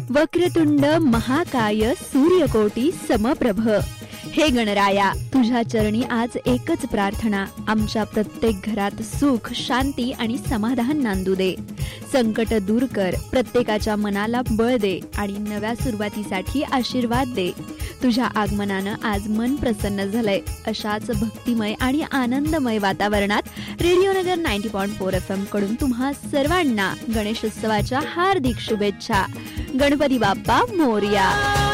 वक्रतुंड महाकाय सूर्यकोटी समप्रभ। हे गणराया, तुझ्या चरणी आज एकच प्रार्थना, आमच्या प्रत्येक घरात सुख, शांती आणि समाधान नांदू दे। संकट दूर कर, प्रत्येकाच्या मनाला बळ दे आणि नव्या सुरुवातीसाठी आशीर्वाद दे। तुझ्या आगमनानं आज मन प्रसन्न झालंय। अशाच भक्तिमय आणि आनंदमय वातावरणात रेडिओ नगर 90.4 FM कडून तुम्हा सर्वांना गणेशोत्सवाच्या हार्दिक शुभेच्छा। गणपती बाप्पा मोरया।